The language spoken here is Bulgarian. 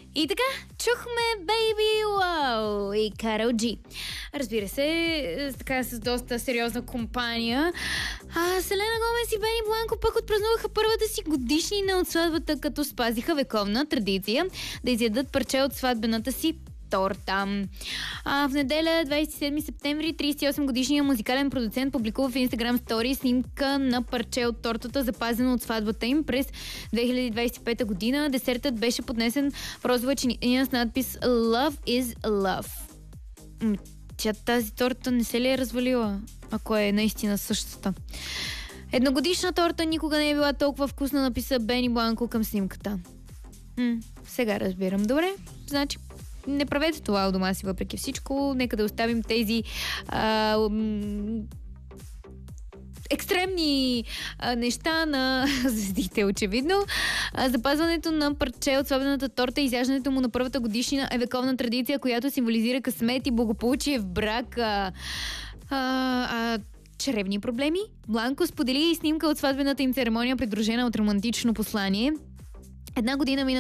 И така, чухме Baby Wow и Карол Джи. Разбира се, така с доста сериозна компания. Селена Гомес и Бени Бланко пък отпразнуваха първата си годишнина от сватбата, като спазиха вековна традиция да изядат парче от сватбената си торта. В неделя, 27 септември, 38 годишният музикален продуцент публикува в Instagram Story снимка на парче от тортата, запазено от сватбата им през 2025 година. Десертът беше поднесен в розова чиния с надпис Love is Love. Тя тази торта не се ли е развалила, ако е наистина същата? Едногодишна торта никога не е била толкова вкусна, написа Бени Бланко към снимката. Сега разбирам. Добре, значи не правете това у дома си въпреки всичко. Нека да оставим тези екстремни неща на звездите, очевидно. Запазването на парче от сватбената торта и изяждането му на първата годишнина е вековна традиция, която символизира късмет и благополучие в брак. Чревни проблеми? Бланко сподели и снимка от сватбената им церемония, придружена от романтично послание. Една година мина